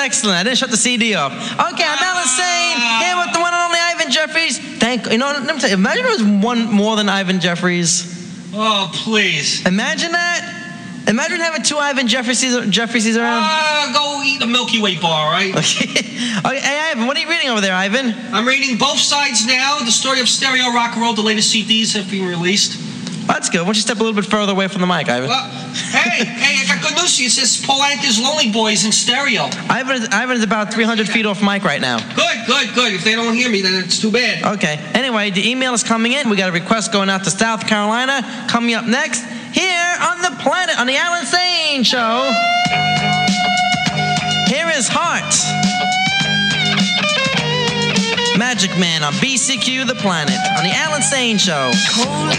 excellent. I didn't shut the CD off. Okay, I'm Alan Sane, here with the one and only Ivan Jeffries. Let me tell you, imagine there was one more than Ivan Jeffries. Oh, please. Imagine that. Imagine having two Ivan Jeffries around. Go eat a Milky Way bar, all right? Okay. Hey, Ivan, what are you reading over there, Ivan? I'm reading Both Sides Now, the story of stereo rock and roll. The latest CDs have been released. Well, that's good. Why don't you step a little bit further away from the mic, Ivan? Well, hey, I got good news for you. It says Paul Anka's Lonely Boys in stereo. Ivan is about 300 feet off mic right now. Good. If they don't hear me, then it's too bad. Okay. Anyway, the email is coming in. We got a request going out to South Carolina. Coming up next, here on the planet, on the Alan Sane Show. Here is Heart. Magic Man on BCQ The Planet on the Alan Sane Show.